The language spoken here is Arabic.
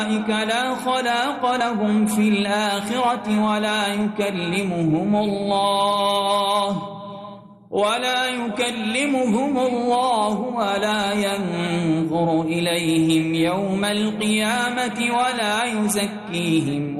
لا خلاق لهم في الآخرة ولا يكلمهم الله ولا ينظر إليهم يوم القيامة ولا يزكيهم